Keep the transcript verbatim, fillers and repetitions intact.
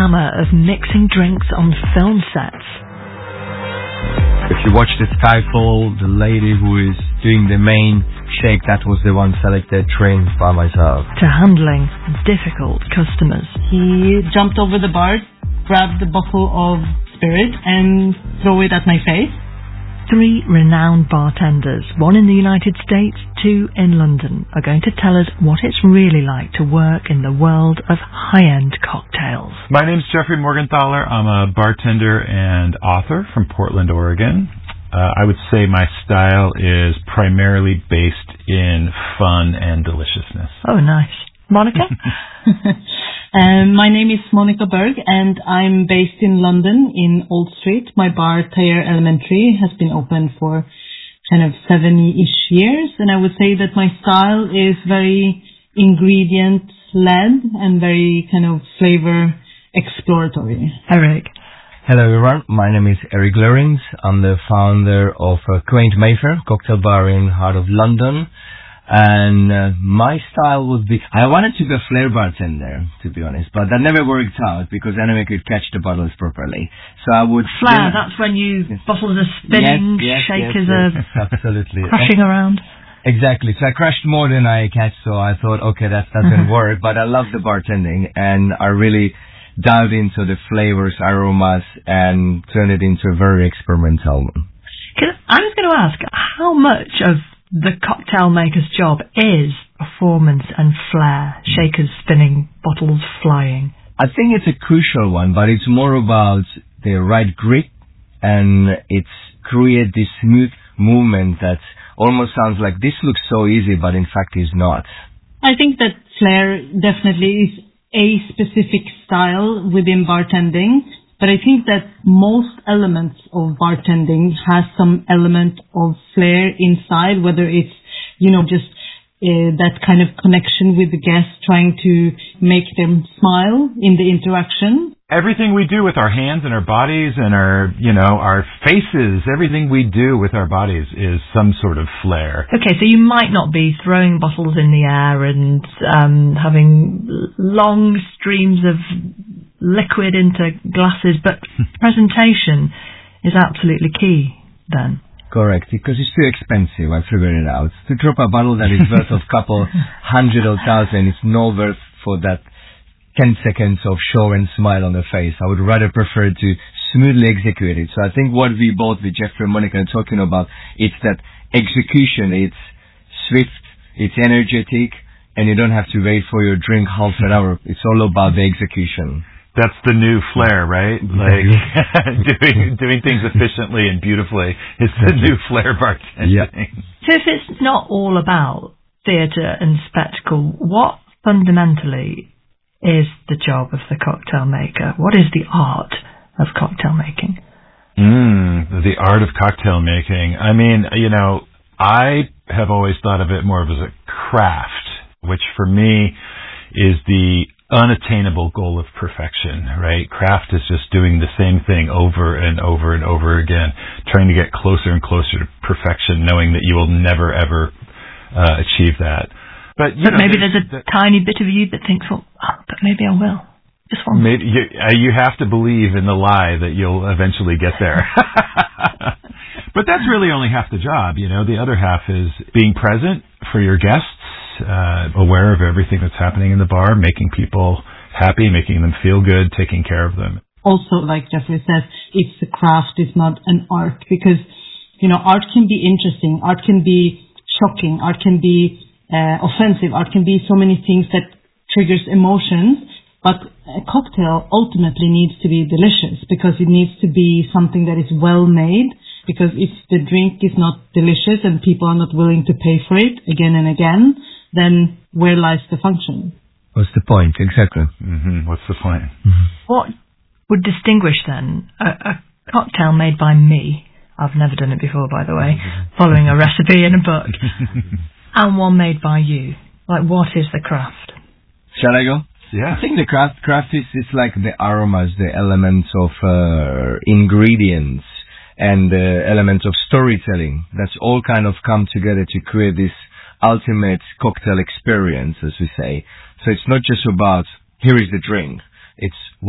glamour of mixing drinks on film sets. If you watch the Skyfall, the lady who is doing the main shake, that was the one selected, trained by myself. To handling difficult customers. He jumped over the bar, grabbed the bottle of spirit and threw it at my face. Three renowned bartenders, one in the United States, two in London, are going to tell us what it's really like to work in the world of high-end cocktails. My name's Jeffrey Morgenthaler. I'm a bartender and author from Portland, Oregon. Uh, I would say my style is primarily based in fun and deliciousness. Oh, nice. Monica? um, my name is Monica Berg, and I'm based in London, in Old Street. My bar, Thayer Elementary, has been open for kind of seven-ish years, and I would say that my style is very ingredient-led and very kind of flavor exploratory. Eric? Hello everyone, my name is Eric Lorenz. I'm the founder of uh, Quaint Mayfair cocktail bar in heart of London. And uh, my style would be, I wanted to be a flair bartender, to be honest, but that never worked out because then I could catch the bottles properly. So I would... Flair, that's when you, yes. bottles are spinning, yes, yes, shakers yes, yes, are absolutely. crashing around. Exactly. So I crashed more than I catch, so I thought, okay, that doesn't work, but I love the bartending and I really dived into the flavors, aromas, and turned it into a very experimental one. I was going to ask, how much of the cocktail maker's job is performance and flair, shakers spinning, bottles flying? I think it's a crucial one, but it's more about the right grip and it's create this smooth movement that almost sounds like this looks so easy, but in fact is not. I think that flair definitely is a specific style within bartending. But I think that most elements of bartending has some element of flair inside, whether it's, you know, just uh, that kind of connection with the guests, trying to make them smile in the interaction. Everything we do with our hands and our bodies and our, you know, our faces, everything we do with our bodies is some sort of flair. Okay, so you might not be throwing bottles in the air and um, having long streams of liquid into glasses, but presentation is absolutely key then. Correct, because it's too expensive, I figured it out. To drop a bottle that is worth of couple hundred or thousand, it's no worth for that ten seconds of show and smile on the face. I would rather prefer to smoothly execute it. So I think what we both with Jeffrey and Monica are talking about, it's that execution, it's swift, it's energetic, and you don't have to wait for your drink half an hour. It's all about the execution. That's the new flair, right? Like doing doing things efficiently and beautifully is the new flair bartending. Yeah. So if it's not all about theatre and spectacle, what fundamentally is the job of the cocktail maker? What is the art of cocktail making? Mm, the art of cocktail making. I mean, you know, I have always thought of it more of as a craft, which for me is the unattainable goal of perfection, right? Craft is just doing the same thing over and over and over again, trying to get closer and closer to perfection, knowing that you will never, ever uh, achieve that. But, you but know, maybe there's, there's a the, tiny bit of you that thinks, well, oh, but maybe I will. Just one. Maybe you, uh, you have to believe in the lie that you'll eventually get there. But that's really only half the job, you know. The other half is being present for your guests, Uh, aware of everything that's happening in the bar, making people happy, making them feel good, taking care of them. Also, like Jeffrey says, it's a craft, it's not an art, because, you know, art can be interesting, art can be shocking, art can be uh, offensive, art can be so many things that triggers emotions, but a cocktail ultimately needs to be delicious, because it needs to be something that is well made, because if the drink is not delicious and people are not willing to pay for it again and again, then where lies the function? What's the point? Exactly. Mm-hmm. What's the point? Mm-hmm. What would distinguish then a, a cocktail made by me, I've never done it before by the way, following a recipe in a book, and one made by you? Like, what is the craft? Shall I go? Yeah. I think the craft craft is, is like the aromas, the elements of uh, ingredients and the elements of storytelling. That's all kind of come together to create this ultimate cocktail experience, as we say. So it's not just about, here is the drink. It's